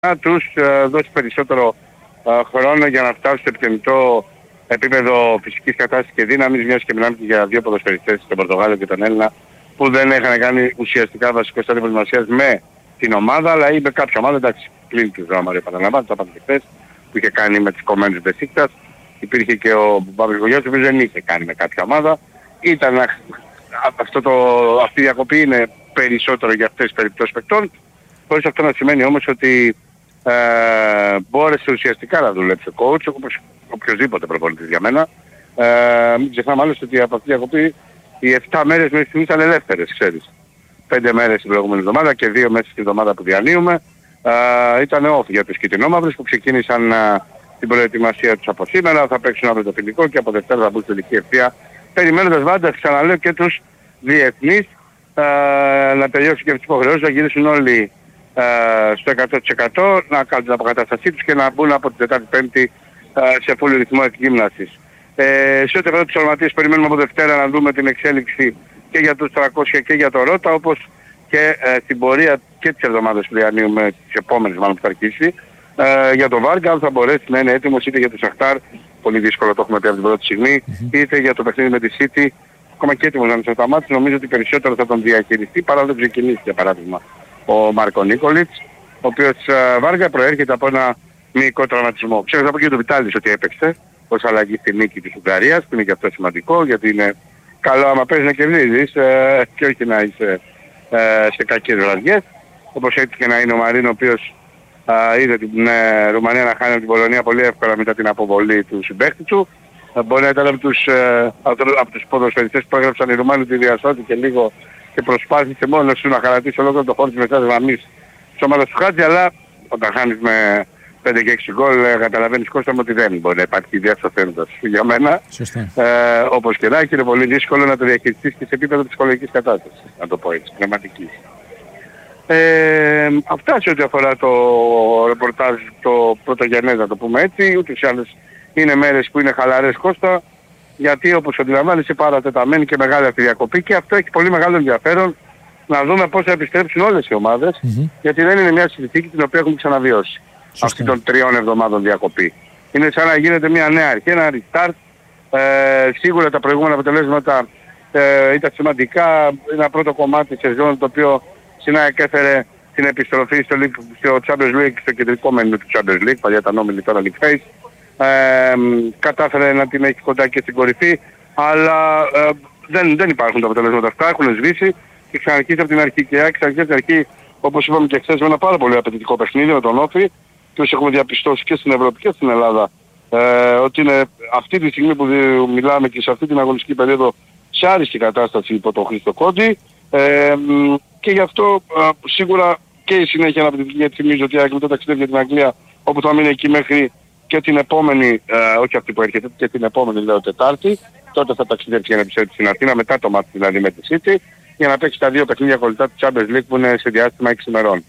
να τους δώσει περισσότερο χρόνο για να φτάσουν σε επιθυμητό επίπεδο φυσικής κατάστασης και δύναμης, μιας και μιλάμε για δύο ποδοσφαιριστές, τον Πορτογάλο και τον Έλληνα, που δεν είχαν κάνει ουσιαστικά βασικό στάδιο προετοιμασίας με την ομάδα, αλλά ή με κάποια ομάδα, εντάξει, πλην του Ζωμαρίου, επαναλαμβάνω, το είπατε και χθες, που είχε κάνει με τις κομμένες Μπεσίκτας. Υπήρχε και ο Παύλος Γογιάς, ο οποίος δεν είχε κάνει με κάποια ομάδα. Ήταν αυτή η διακοπή είναι περισσότερο για αυτές τις περιπτώσεις παικτών, χωρίς αυτό να σημαίνει όμως ότι μπόρεσε ουσιαστικά να δουλέψει ο coach, όπως οποιοδήποτε προπονητής για μένα. Μην ξεχνάμε άλλωστε ότι από αυτή τη διακοπή οι 7 μέρες μέχρι στιγμής ήταν ελεύθερες, ξέρεις. 5 μέρες την προηγούμενη εβδομάδα και 2 μέσα στην εβδομάδα που διανύουμε. Ήταν off για τους κυτρινόμαυρους που ξεκίνησαν την προετοιμασία τους από σήμερα. Θα παίξουν αύριο το φιλικό και από Δευτέρα θα μπουν στη τελική ευθεία. Περιμένοντας πάντα, ξαναλέω, και τους διεθνείς να τελειώσουν και τις υποχρεώσεις, να γυρίσουν όλοι στο 100%, να κάνουν την αποκατάστασή τους και να μπουν από την Τετάρτη Πέμπτη σε full ρυθμό εκγύμνασης. Σε ό,τι αφορά τους οργανωτές, περιμένουμε από Δευτέρα να δούμε την εξέλιξη και για τους 300 και για το Ρώτα, όπως και στην πορεία και τις εβδομάδες που διανύουμε, τις επόμενες μάλλον που θα αρχίσει, για το Βάργα, αν θα μπορέσει να είναι έτοιμος είτε για το Σαχτάρ, πολύ δύσκολο το έχουμε πει από την πρώτη στιγμή, είτε για το παιχνίδι με τη City, ακόμα και έτοιμος να είναι στα μάτια, νομίζω ότι περισσότερο θα τον διαχειριστεί παρά δεν ξεκινήσει, για παράδειγμα, ο Μάρκο Νίκολιτς, ο οποίος Βάργα προέρχεται από ένα μυϊκό τραυματισμό. Ξέρω από και το Βιτάλης ότι έπαιξε ως αλλαγή στη νίκη της Ουγγαρίας, που είναι και αυτό σημαντικό, γιατί είναι καλό άμα παίζεις να κερδίζεις και όχι να είσαι σε κακές βραδιές, όπως έτσι και να είναι ο Μαρίνο, ο οποίος είδε την Ρουμανία να χάνει από την Πολωνία πολύ εύκολα μετά την αποβολή του συμπαίχτη του. Μπορεί να ήταν από τους ποδοσφαιριστές που έγραψαν οι Ρουμάνοι ότι διασώθηκε λίγο και προσπάθησε μόνος σου να χαρακτήσει ολόκληρο το χώρο της μεσάς γραμμής της ομάδας του Χάτζη, αλλά όταν χάνεις με 5 και 6 γκολ καταλαβαίνεις Κώστα μου ότι δεν μπορεί να υπάρχει διασταθένοντας για μένα. Όπως και να έχει, είναι πολύ δύσκολο να το διαχειριστείς και σε επίπεδο ψυχολογικής κατάστασης, να το πω έτσι, πνευματικής. Αυτά σε ό,τι αφορά το ρεπορτάζ το πρωτογενές, να το πούμε έτσι. Ούτως ή άλλως είναι μέρες που είναι χαλαρές, Κώστα, γιατί όπως αντιλαμβάνεσαι παρατεταμένη και μεγάλη αυτή η διακοπή, και αυτό έχει πολύ μεγάλο ενδιαφέρον να δούμε πώς θα επιστρέψουν όλες οι ομάδες, γιατί δεν είναι μια συνθήκη την οποία έχουμε ξαναβιώσει αυτή των 3 εβδομάδων διακοπή. Είναι σαν να γίνεται μια νέα αρχή, ένα restart. Σίγουρα τα προηγούμενα αποτελέσματα ήταν σημαντικά. Ένα πρώτο κομμάτι της σεζόν το οποίο συνάικ έφερε την επιστροφή στο Champions League, στο κεντρικό μενού του Champions League, παλιά ήταν όμιλοι, τώρα League Face. Κατάφερε να την έχει κοντά και στην κορυφή, αλλά δεν υπάρχουν τα αποτελέσματα αυτά, έχουν σβήσει και ξαναρχίσει από την αρχή. Και ξαναρχίσει από την αρχή, όπως είπαμε και χθες, με ένα πάρα πολύ απαιτητικό παιχνίδι με τον Όφη, και όσοι έχουμε διαπιστώσει και στην Ευρώπη και στην Ελλάδα, ότι είναι αυτή τη στιγμή που μιλάμε και σε αυτή την αγωνιστική περίοδο σε άριστη κατάσταση υπό τον Χρήστο Κόντι, και γι' αυτό σίγουρα και η συνέχεια αναπτυτική, γιατί θυμίζω ότι με το ταξίδι για την Αγγλία, όπου θα μείνει εκεί μέχρι και την επόμενη, όχι αυτή που έρχεται, και την επόμενη λέω Τετάρτη, τότε θα ταξιδέψει για να επιστρέψει στην Αθήνα, μετά το μάτι δηλαδή με τη City, για να παίξει τα 2 παιχνίδια κολλητά του Champions League που είναι σε διάστημα 6 ημερών.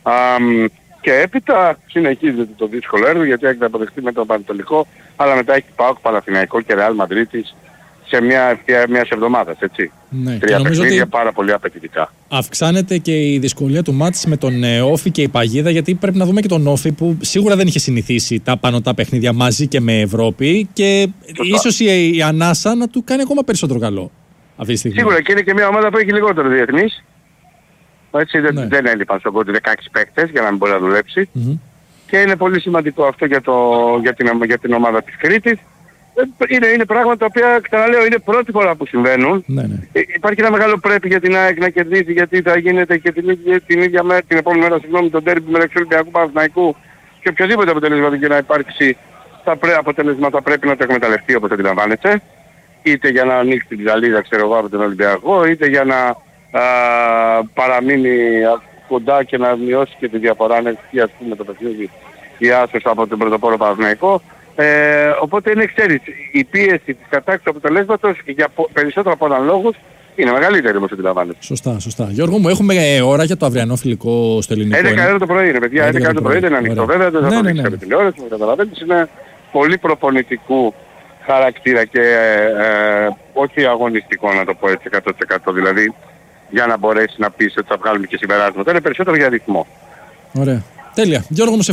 Και έπειτα συνεχίζεται το δύσκολο έργο, γιατί έχει αποδεχτεί με τον Πανετολικό, αλλά μετά έχει ΠΑΟΚ, Παναθηναϊκό και Ρεάλ Μαδρίτης σε μια ευθεία μιας εβδομάδας, έτσι. Ναι, 3 παιχνίδια πάρα πολύ απαιτητικά. Αυξάνεται και η δυσκολία του μάτς με τον Όφη και η παγίδα, γιατί πρέπει να δούμε και τον Όφη που σίγουρα δεν είχε συνηθίσει τα πανωτά παιχνίδια μαζί και με Ευρώπη, και ίσως η ανάσα να του κάνει ακόμα περισσότερο καλό αυτή τη στιγμή. Σίγουρα, και είναι και μια ομάδα που έχει λιγότερο διεθνείς. Έτσι, δεν έλειπαν στον κόντι 16 παίκτες για να μην μπορεί να δουλέψει. Και είναι πολύ σημαντικό αυτό για την ομάδα της Κρήτης. Είναι πράγματα τα οποία, ξαναλέω, είναι πρώτη φορά που συμβαίνουν. Υπάρχει ένα μεγάλο πρέπει για την ΑΕΚ να κερδίσει, γιατί θα γίνεται και την επόμενη μέρα το ντέρμπι μεταξύ Ολυμπιακού, Παναθηναϊκού και οποιοδήποτε αποτέλεσμα και να υπάρξει, αποτέλεσμα θα πρέπει να το εκμεταλλευτεί, όπως αντιλαμβάνεσαι. Είτε για να ανοίξει την ψαλίδα, ξέρω εγώ, από τον Ολυμπιακό, είτε για να παραμείνει κοντά και να μειώσει και τη διαφορά, αν έχει ας πούμε το παιχνίδι η άσος από τον πρωτοπόρο Παναθηναϊκό. Οπότε είναι, ξέρεις, η πίεση της κατάξυσης του αποτελέσματος για περισσότερο από έναν λόγους είναι μεγαλύτερη, όπως αντιλαμβάνεσαι. Σωστά. Γιώργο μου, έχουμε ώρα για το αυριανό φιλικό στο ελληνικό. 11 το πρωί είναι, παιδιά. 11 το πρωί δεν είναι ανοιχτό, βέβαια. Δεν θα το δείξει με τηλεόραση, μου καταλαβαίνεις. Είναι πολύ προπονητικού χαρακτήρα και όχι αγωνιστικό, να το πω έτσι 100%. Δηλαδή για να μπορέσει να πεις ότι θα βγάλουμε και συμπεράσματα. Είναι περισσότερο για ρυθμό. Ωραία. Τέλεια. Γιώργο μου,